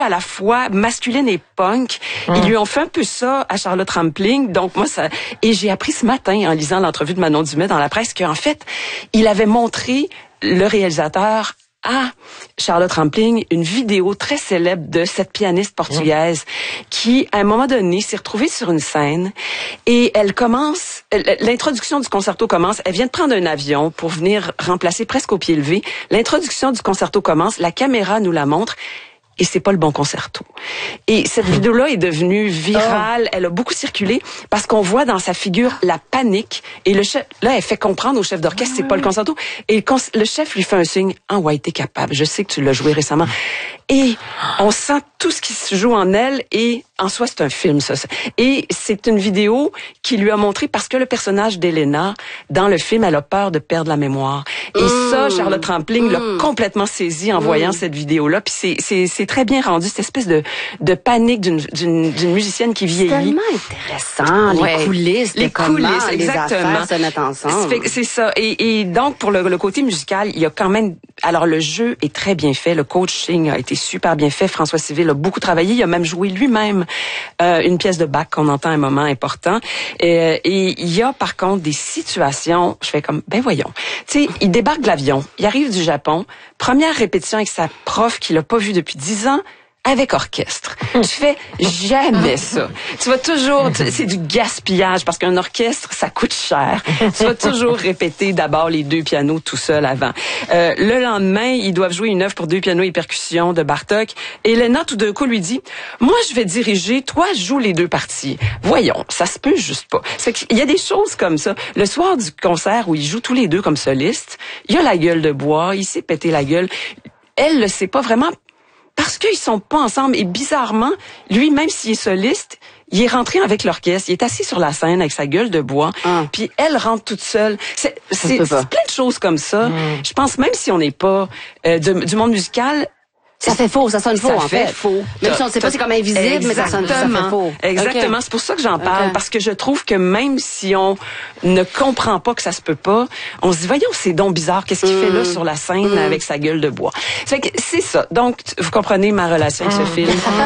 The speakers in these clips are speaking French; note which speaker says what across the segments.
Speaker 1: à la fois masculine et punk. Ils lui ont fait un peu ça à Charlotte Rampling. Donc moi et j'ai appris ce matin en lisant l'entrevue de Manon Dumais dans la presse qu'en fait, il avait montré le réalisateur à Charlotte Rampling une vidéo très célèbre de cette pianiste portugaise qui, à un moment donné, s'est retrouvée sur une scène et elle commence, l'introduction du concerto commence, elle vient de prendre un avion pour venir remplacer presque au pied levé. L'introduction du concerto commence, la caméra nous la montre. Et c'est pas le bon concerto. Et cette vidéo-là est devenue virale. Elle a beaucoup circulé parce qu'on voit dans sa figure la panique. Et le chef, là, elle fait comprendre au chef d'orchestre c'est pas le concerto. Et le chef lui fait un signe. Ah ouais, t'es capable. Je sais que tu l'as joué récemment. Et on sent tout ce qui se joue en elle. Et en soi, c'est un film, ça. Et c'est une vidéo qui lui a montré parce que le personnage d'Elena, dans le film, elle a peur de perdre la mémoire. Et ça, Charlotte Rampling l'a complètement saisi en voyant cette vidéo-là. Puis c'est très bien rendu, cette espèce de panique d'une musicienne qui vieillit.
Speaker 2: C'est tellement intéressant, les coulisses,
Speaker 1: les coulisses,
Speaker 2: exactement. Les affaires se mettent ensemble.
Speaker 1: C'est ça. Et donc, pour le côté musical, il y a quand même... Alors, le jeu est très bien fait. Le coaching a été super bien fait. François Civil a beaucoup travaillé. Il a même joué lui-même une pièce de Bach qu'on entend à un moment important. Et il y a, par contre, des situations... Je fais comme, ben voyons. Tu sais, il débarque de l'avion. Il arrive du Japon. Première répétition avec sa prof qu'il a pas vue depuis 10 ans. Avec orchestre. Tu fais jamais ça. Tu vas toujours, c'est du gaspillage parce qu'un orchestre, ça coûte cher. Tu vas toujours répéter d'abord les 2 pianos tout seul avant. Le lendemain, ils doivent jouer une œuvre pour 2 pianos et percussions de Bartók. Et Elena, tout d'un coup, lui dit, moi, je vais diriger, toi, joue les 2 parties. Voyons, ça se peut juste pas. Il y a des choses comme ça. Le soir du concert où ils jouent tous les 2 comme solistes, il y a la gueule de bois, il s'est pété la gueule. Elle le sait pas vraiment. Parce qu'ils sont pas ensemble. Et bizarrement, lui, même s'il est soliste, il est rentré avec l'orchestre. Il est assis sur la scène avec sa gueule de bois. Puis elle rentre toute seule. C'est plein de choses comme ça. Je pense, même si on n'est pas du monde musical...
Speaker 2: Ça fait faux, ça sonne faux, en fait.
Speaker 1: Faux.
Speaker 2: Même si on ne sait pas, c'est comme invisible, mais ça fait faux.
Speaker 1: Exactement. Okay. C'est pour ça que j'en parle. Parce que je trouve que même si on ne comprend pas que ça se peut pas, on se dit, voyons, c'est donc bizarre. Qu'est-ce qu'il fait là sur la scène avec sa gueule de bois? C'est ça. Donc, vous comprenez ma relation avec ce film.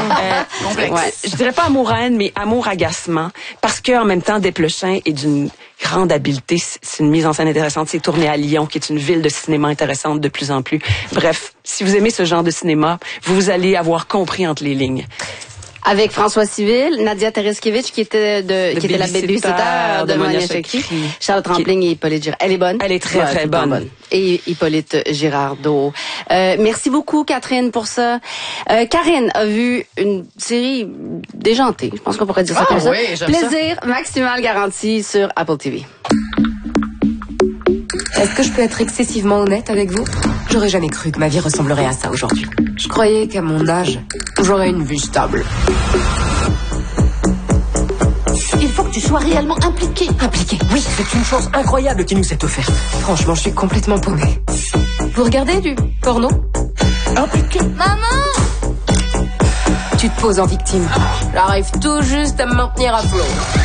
Speaker 1: Je dirais pas amour-haine, mais amour-agacement. Parce que, en même temps, Desplechin est d'une grande habileté. C'est une mise en scène intéressante. C'est tourné à Lyon, qui est une ville de cinéma intéressante de plus en plus. Bref, si vous aimez ce genre de cinéma, vous allez avoir compris entre les lignes.
Speaker 2: Avec François Civil, Nadia Tereskevich qui était la babysitter de Monia Chokri, Charlotte Rampling et Hippolyte Girardot. Elle est bonne?
Speaker 1: Elle est très bonne.
Speaker 2: Et Hippolyte Girardot. Merci beaucoup, Catherine, pour ça. Karine a vu une série déjantée. Je pense qu'on pourrait dire ça comme ça. Plaisir maximal garanti sur Apple TV.
Speaker 3: Est-ce que je peux être excessivement honnête avec vous? J'aurais jamais cru que ma vie ressemblerait à ça aujourd'hui. Je croyais qu'à mon âge, j'aurais une vie stable.
Speaker 4: Il faut que tu sois réellement impliqué.
Speaker 3: Impliqué, oui, c'est une chance incroyable qui nous est offerte. Franchement, je suis complètement paumée. Vous regardez du porno?
Speaker 4: Impliqué.
Speaker 3: Maman! Tu te poses en victime. J'arrive tout juste à me maintenir à flot.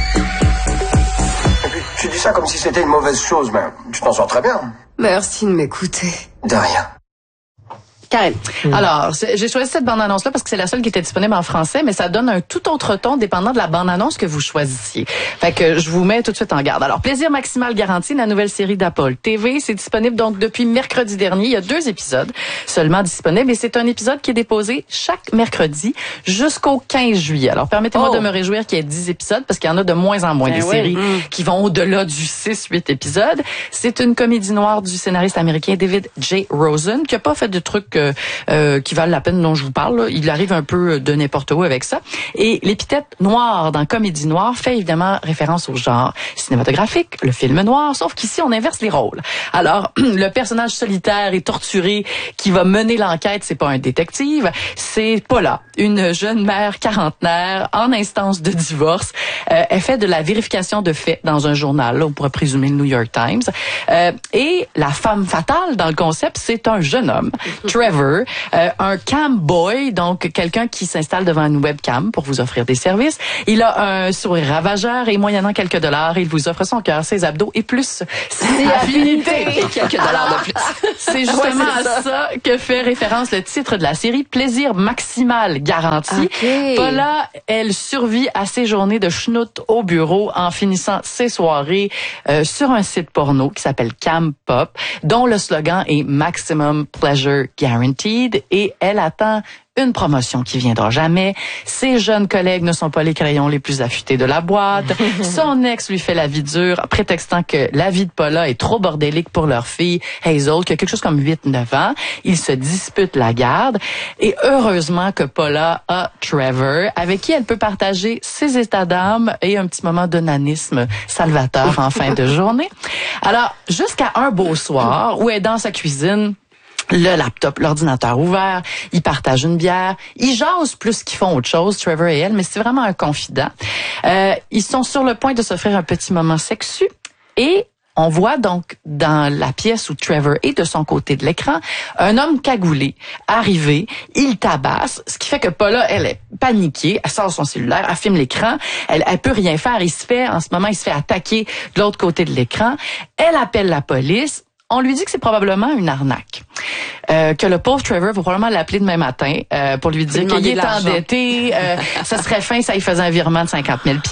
Speaker 5: Tu dis ça comme si c'était une mauvaise chose, mais tu t'en sors très bien.
Speaker 3: Merci de m'écouter.
Speaker 5: De rien.
Speaker 2: Karine.
Speaker 6: Alors, j'ai choisi cette bande-annonce-là parce que c'est la seule qui était disponible en français, mais ça donne un tout autre ton dépendant de la bande-annonce que vous choisissiez. Fait que je vous mets tout de suite en garde. Alors, Plaisir maximal garanti, la nouvelle série d'Apple TV. C'est disponible donc depuis mercredi dernier. Il y a 2 épisodes seulement disponibles et c'est un épisode qui est déposé chaque mercredi jusqu'au 15 juillet. Alors, permettez-moi de me réjouir qu'il y ait 10 épisodes parce qu'il y en a de moins en moins des séries qui vont au-delà du 6-8 épisodes. C'est une comédie noire du scénariste américain David J. Rosen qui a pas fait de trucs qui valent la peine dont je vous parle. Là. Il arrive un peu de n'importe où avec ça. Et l'épithète noir dans comédie noire fait évidemment référence au genre cinématographique, le film noir, sauf qu'ici on inverse les rôles. Alors, le personnage solitaire et torturé qui va mener l'enquête, c'est pas un détective, c'est Paula, une jeune mère quarantenaire en instance de divorce. Elle fait de la vérification de faits dans un journal, là, on pourrait présumer le New York Times. Et la femme fatale dans le concept, c'est un jeune homme, Trevor, Trevor, un cam boy, donc quelqu'un qui s'installe devant une webcam pour vous offrir des services. Il a un sourire ravageur et moyennant quelques dollars, il vous offre son cœur, ses abdos et plus ses affinités.
Speaker 1: Quelques dollars de plus.
Speaker 6: C'est justement à ça que fait référence le titre de la série, Plaisir maximal garanti.
Speaker 2: Okay.
Speaker 6: Paula, elle survit à ses journées de schnout au bureau en finissant ses soirées sur un site porno qui s'appelle Cam Pop, dont le slogan est Maximum Pleasure Guaranteed, et elle attend une promotion qui viendra jamais. Ses jeunes collègues ne sont pas les crayons les plus affûtés de la boîte. Son ex lui fait la vie dure, prétextant que la vie de Paula est trop bordélique pour leur fille Hazel, qui a quelque chose comme 8-9 ans. Ils se disputent la garde. Et heureusement que Paula a Trevor, avec qui elle peut partager ses états d'âme et un petit moment d'onanisme salvateur en fin de journée. Alors, jusqu'à un beau soir où elle est dans sa cuisine, le laptop, l'ordinateur ouvert, ils partagent une bière, ils jasent plus qu'ils font autre chose, Trevor et elle, mais c'est vraiment un confident. Ils sont sur le point de s'offrir un petit moment sexu et on voit donc dans la pièce où Trevor est de son côté de l'écran, un homme cagoulé arriver, il tabasse, ce qui fait que Paula, elle est paniquée, elle sort son cellulaire, elle filme l'écran, elle peut rien faire, en ce moment, il se fait attaquer de l'autre côté de l'écran, elle appelle la police. On lui dit que c'est probablement une arnaque. Que le pauvre Trevor va probablement l'appeler demain matin pour lui dire qu'il est endetté. Ça serait fin, ça lui faisait un virement de 50 000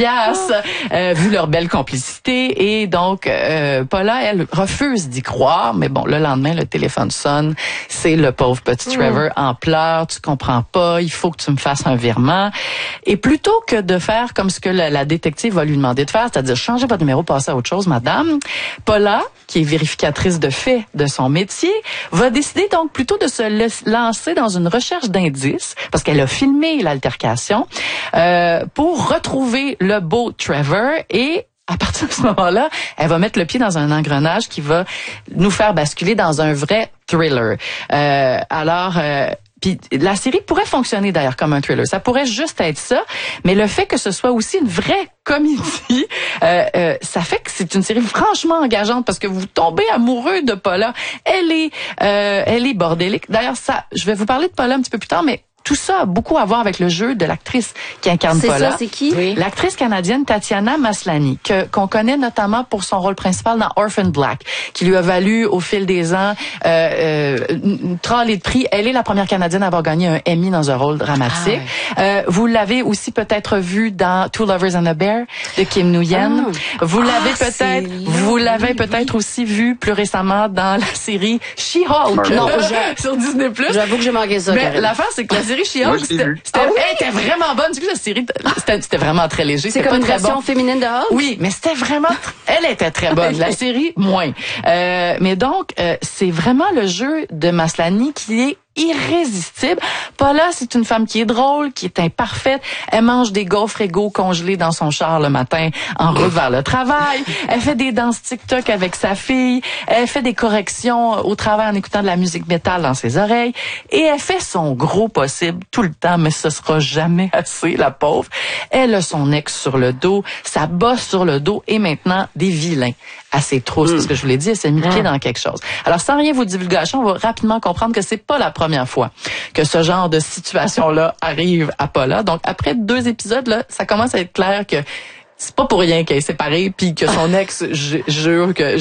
Speaker 6: $, vu leur belle complicité. Et donc, Paula, elle refuse d'y croire. Mais bon, le lendemain, le téléphone sonne. C'est le pauvre petit Trevor en pleurs. Tu comprends pas, il faut que tu me fasses un virement. Et plutôt que de faire comme ce que la détective va lui demander de faire, c'est-à-dire changer votre numéro, passer à autre chose, madame, Paula, qui est vérificatrice de faits de son métier, va décider donc plutôt de se lancer dans une recherche d'indices, parce qu'elle a filmé l'altercation, pour retrouver le beau Trevor, et à partir de ce moment-là, elle va mettre le pied dans un engrenage qui va nous faire basculer dans un vrai thriller. Puis la série pourrait fonctionner d'ailleurs comme un thriller. Ça pourrait juste être ça, mais le fait que ce soit aussi une vraie comédie, ça fait que c'est une série franchement engageante parce que vous tombez amoureux de Paula. Elle est bordélique. D'ailleurs, je vais vous parler de Paula un petit peu plus tard, mais tout ça a beaucoup à voir avec le jeu de l'actrice qui incarne Paula.
Speaker 2: C'est ça, c'est qui? Oui.
Speaker 6: L'actrice canadienne Tatiana Maslany, qu'on connaît notamment pour son rôle principal dans Orphan Black, qui lui a valu au fil des ans une tralée de prix. Elle est la première Canadienne à avoir gagné un Emmy dans un rôle dramatique. Vous l'avez aussi peut-être vu dans Two Lovers and a Bear de Kim Nguyen. Vous l'avez peut-être aussi vu plus récemment dans la série She-Hulk.
Speaker 2: Non,
Speaker 6: sur Disney+.
Speaker 2: J'avoue que j'ai manqué ça.
Speaker 6: Mais l'affaire, c'est que la série She-Hulk, c'était vraiment bonne. Du coup, la série, c'était vraiment très léger.
Speaker 2: C'est comme une version féminine de Hulk?
Speaker 6: Oui, mais c'était vraiment, elle était très bonne. La série, moins. Mais donc, c'est vraiment le jeu de Maslany qui est irrésistible. Paula, c'est une femme qui est drôle, qui est imparfaite. Elle mange des gaufres égaux congelés dans son char le matin en route vers le travail. Elle fait des danses TikTok avec sa fille. Elle fait des corrections au travail en écoutant de la musique métal dans ses oreilles. Et elle fait son gros possible tout le temps, mais ce sera jamais assez, la pauvre. Elle a son ex sur le dos, sa bosse sur le dos et maintenant des vilains à ses trousses. Parce que je vous l'ai dit, elle s'est mis pied dans quelque chose. Alors, sans rien vous divulgation, on va rapidement comprendre que c'est pas la première fois que ce genre de situation-là arrive à Paula. Donc, après 2 épisodes, là, ça commence à être clair que c'est pas pour rien qu'elle est séparée, puis que son ex juge que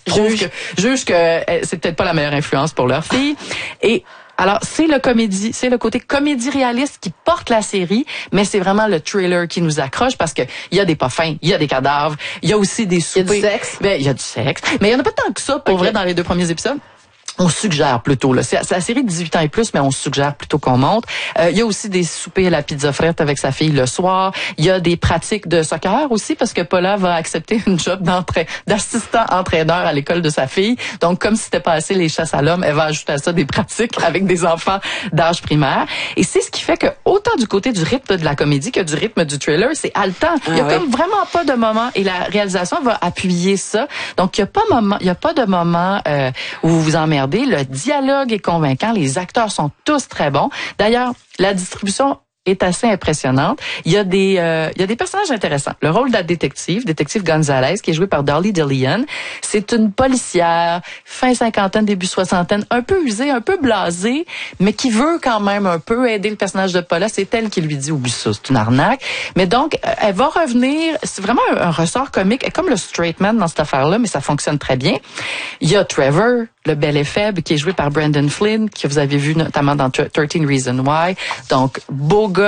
Speaker 6: c'est peut-être pas la meilleure influence pour leur fille. Et alors, c'est le côté comédie réaliste qui porte la série, mais c'est vraiment le thriller qui nous accroche parce que il y a des pas fins, il y a des cadavres, il y a aussi des soupers.
Speaker 2: Il y a du sexe.
Speaker 6: Il y a du sexe. Mais il y en a pas tant que ça, pour vrai, dans les 2 premiers épisodes. On suggère plutôt, là. C'est la série de 18 ans et plus, mais on suggère plutôt qu'on monte. Il y a aussi des soupers à la pizza frette avec sa fille le soir. Il y a des pratiques de soccer aussi, parce que Paula va accepter une job d'assistant entraîneur à l'école de sa fille. Donc, comme si c'était pas assez les chasses à l'homme, elle va ajouter à ça des pratiques avec des enfants d'âge primaire. Et c'est ce qui fait que, autant du côté du rythme de la comédie que du rythme du thriller, c'est haletant. Il y a comme vraiment pas de moment, et la réalisation va appuyer ça. Donc, il y a pas de moment où vous vous emmerdez. Le dialogue est convaincant. Les acteurs sont tous très bons. D'ailleurs, la distribution est assez impressionnante. Il y a des personnages intéressants. Le rôle de la détective Gonzalez, qui est jouée par Dolly DeLeon, c'est une policière, fin cinquantaine, début soixantaine, un peu usée, un peu blasée, mais qui veut quand même un peu aider le personnage de Paula. C'est elle qui lui dit, oublie ça, c'est une arnaque. Mais donc, elle va revenir, c'est vraiment un ressort comique, comme le straight man dans cette affaire-là, mais ça fonctionne très bien. Il y a Trevor, le bel et faible, qui est joué par Brendan Flynn, que vous avez vu notamment dans 13 Reasons Why. Donc, beau gars,